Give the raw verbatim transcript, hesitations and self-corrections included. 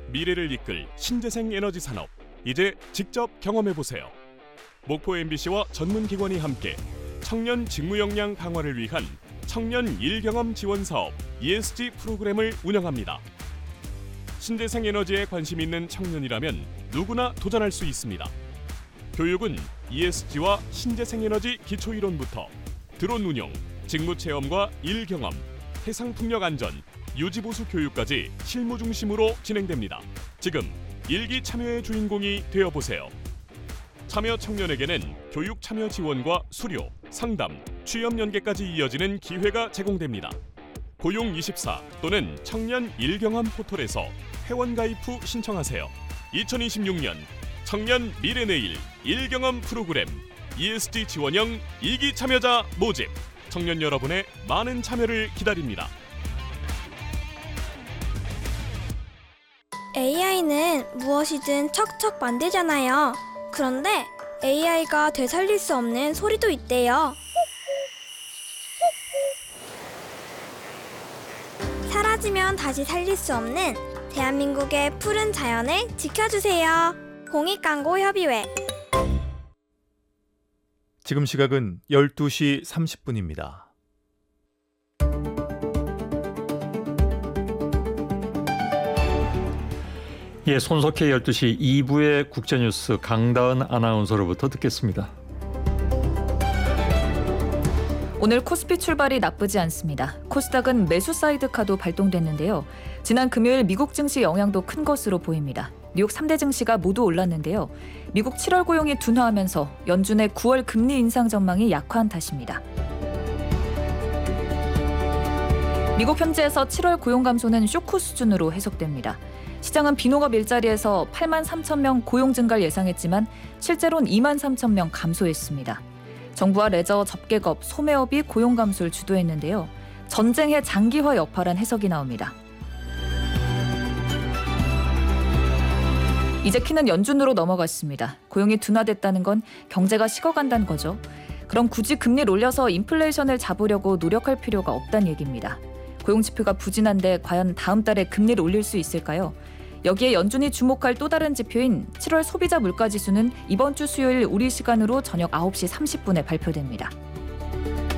미래를 이끌 신재생 에너지 산업, 이제 직접 경험해보세요. 목포 엠비씨와 전문기관이 함께 청년 직무 역량 강화를 위한 청년 일경험 지원 사업 이에스지 프로그램을 운영합니다. 신재생 에너지에 관심 있는 청년이라면 누구나 도전할 수 있습니다. 교육은 이에스지와 신재생 에너지 기초이론부터 드론 운용, 직무 체험과 일 경험, 해상 풍력 안전, 유지보수 교육까지 실무 중심으로 진행됩니다. 지금 일기 참여의 주인공이 되어보세요. 참여 청년에게는 교육 참여 지원과 수료, 상담, 취업 연계까지 이어지는 기회가 제공됩니다. 고용이십사 또는 청년 일경험 포털에서 회원 가입 후 신청하세요. 이천이십육 년 청년 미래내일 일경험 프로그램 이에스지 지원형 이 기 참여자 모집. 청년 여러분의 많은 참여를 기다립니다. 에이아이는 무엇이든 척척 만들잖아요. 그런데 에이아이가 되살릴 수 없는 소리도 있대요. 사라지면 다시 살릴 수 없는 대한민국의 푸른 자연을 지켜주세요. 공익광고협의회. 지금 시각은 열두 시 삼십 분입니다. 예, 손석희 열두 시 이 부의 국제뉴스 강다은 아나운서로부터 듣겠습니다. 오늘 코스피 출발이 나쁘지 않습니다. 코스닥은 매수 사이드카도 발동됐는데요. 지난 금요일 미국 증시 영향도 큰 것으로 보입니다. 뉴욕 삼 대 증시가 모두 올랐는데요. 미국 칠월 고용이 둔화하면서 연준의 구월 금리 인상 전망이 약화한 탓입니다. 미국 현지에서 칠월 고용 감소는 쇼크 수준으로 해석됩니다. 시장은 비농업 일자리에서 팔만 삼천 명 고용 증가를 예상했지만 실제로는 이만 삼천 명 감소했습니다. 정부와 레저, 접객업, 소매업이 고용 감소를 주도했는데요. 전쟁의 장기화 여파란 해석이 나옵니다. 이제 키는 연준으로 넘어갔습니다. 고용이 둔화됐다는 건 경제가 식어간다는 거죠. 그럼 굳이 금리를 올려서 인플레이션을 잡으려고 노력할 필요가 없다는 얘기입니다. 고용 지표가 부진한데 과연 다음 달에 금리를 올릴 수 있을까요? 여기에 연준이 주목할 또 다른 지표인 칠월 소비자 물가지수는 이번 주 수요일 우리 시간으로 저녁 아홉 시 삼십 분에 발표됩니다.